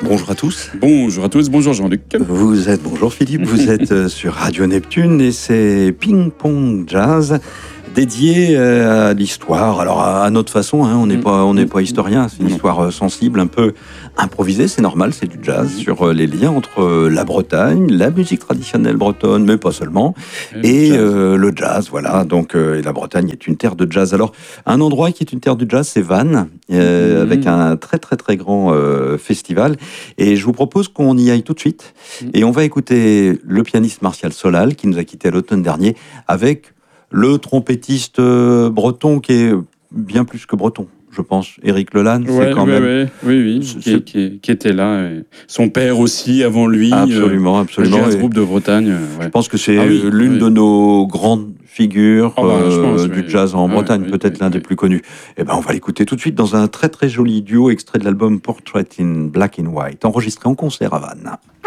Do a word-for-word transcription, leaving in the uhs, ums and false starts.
Bonjour à tous. Bonjour à tous, bonjour Jean-Luc. Vous êtes, bonjour Philippe, vous êtes sur Radio Neptune et c'est Ping Pong Jazz dédié à l'histoire. Alors à notre façon, hein, on n'est pas, on n'est pas historien, c'est une histoire sensible, un peu improvisée, c'est normal, c'est du jazz sur les liens entre la Bretagne, la musique traditionnelle bretonne, mais pas seulement, et, et le, jazz. Euh, le jazz, voilà. Donc euh, et la Bretagne est une terre de jazz. Alors un endroit qui est une terre de jazz, c'est Vannes, euh, mmh. avec un très très très grand euh, festival. Et je vous propose qu'on y aille tout de suite. Mmh. Et on va écouter le pianiste Martial Solal qui nous a quittés l'automne dernier avec le trompettiste breton qui est bien plus que breton, je pense. Éric Lelanne, ouais, c'est quand ouais, même... Ouais, oui, oui, qui, qui, qui était là. Et son père aussi, avant lui. Absolument, euh, absolument. Le jazz groupe de Bretagne. Ouais. Je pense que c'est ah, oui, l'une oui. de nos grandes figures oh, bah, euh, pense, du oui. jazz en ah, Bretagne, oui, peut-être oui, l'un oui. des plus connus. Et ben, on va l'écouter tout de suite dans un très très joli duo extrait de l'album Portrait in Black and White, enregistré en concert à Vannes.